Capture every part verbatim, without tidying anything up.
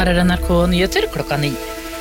Her er N R K Nyheter klokka ni.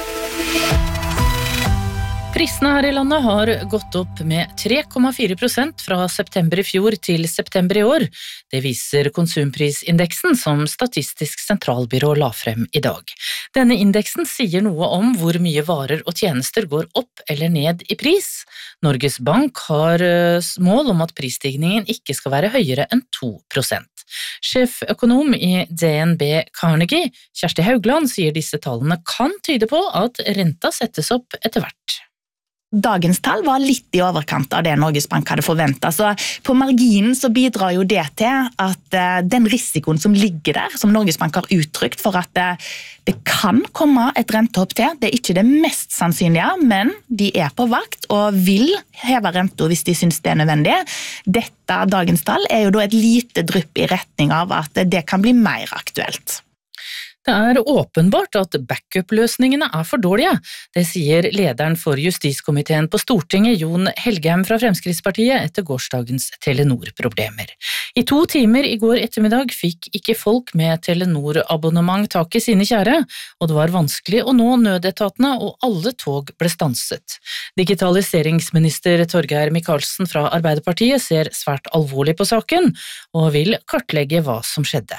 Prisene her i landet har gått opp med tre komma fire prosent fra september i fjor til september i år. Det viser konsumprisindeksen som Statistisk sentralbyrå la frem i dag. Denne indeksen sier noe om hvor mye varer og tjenester går opp eller ned i pris. Norges Bank har mål om at prisstigningen ikke skal være høyere enn to prosent. Sjeføkonom i D N B Carnegie, Kjersti Haugland, sier disse tallene kan tyde på at renta settes opp etter hvert. Dagens tall var litt i overkant av det Norges Bank hadde forventet, så på marginen så bidrar jo det til at den risikoen som ligger der, som Norges Bank har uttrykt for at det, det kan komme et rentehopp til, det er ikke det mest sannsynlige, men de er på vakt og vil heve renta hvis de synes det er nødvendig. Dette dagens tall er jo da et lite drypp i retning av at det kan bli mer aktuelt. Det er åpenbart at backup-løsningene er for dårlige. Det sier lederen for Justiskomiteen på Stortinget, Jon Helgheim fra Fremskrittspartiet, etter gårsdagens Telenor-problemer. I to timer i går ettermiddag fikk ikke folk med Telenor-abonnement tak i sine kjære, og det var vanskelig å nå nødetatene, og alle tog ble stanset. Digitaliseringsminister Torgeir Micaelsen fra Arbeiderpartiet ser svært alvorlig på saken, og vil kartlegge hva som skjedde.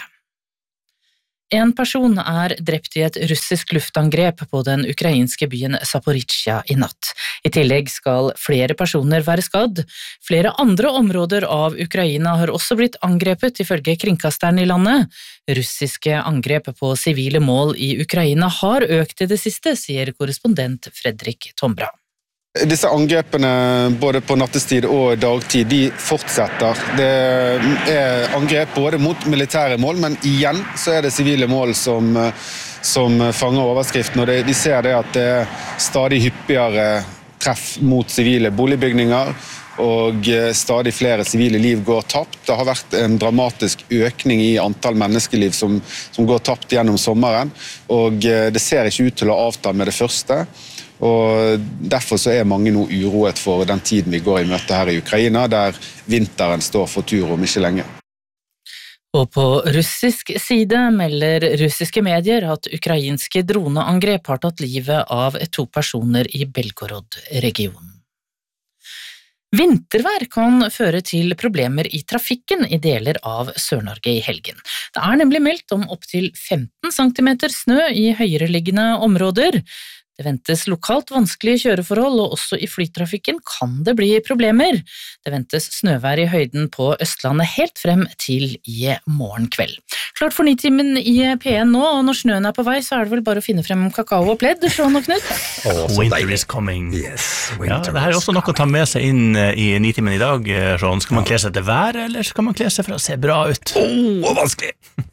En person er drept i et russisk luftangrep på den ukrainske byen Zaporizjzja i natt. I tillegg skal flere personer være skadd. Flere andre områder av Ukraina har også blitt angrepet, ifølge kringkasteren i landet. Russiske angrep på sivile mål i Ukraina har økt i det siste, sier korrespondent Fredrik Tombra. Disse angrepene både på nattestid og dagtid, de fortsetter. Det er angrep både mot militære mål, men igjen så er det sivile mål som, som fanger overskriften. Og det, vi ser det at det er stadig hyppigere treff mot sivile boligbygninger, og stadig flere sivile liv går tapt. Det har vært en dramatisk økning i antall menneskeliv som, som går tapt gjennom sommeren, og det ser ikke ut til å avta med det første. Og derfor så er mange nå uroet for den tiden vi går i møte her i Ukraina, der vinteren står for tur om ikke lenge. Og på russisk side melder russiske medier at ukrainske droneangrep har tatt livet av to personer i Belgorod-regionen. Vintervær kan føre til problemer i trafikken i deler av Sør-Norge i helgen. Det er nemlig meldt om opp til femten centimeter snø i høyereliggende områder. Det ventes lokalt vanskelige kjøreforhold, og også i flytrafikken kan det bli problemer. Det ventes snøvær i høyden på Østlandet helt frem til i morgen kveld. Klart for nitimen i P en nå, og når snøen er på vei, så er det vel bare å finne frem kakao og pledd, Sean og Knut. Oh, winter is coming. Yes, ja, det her er også noe å ta med seg inn i nitimen i dag, Sean. Skal man kle seg til vær, eller skal man kle seg for å se bra ut? Åh, oh, vanskelig!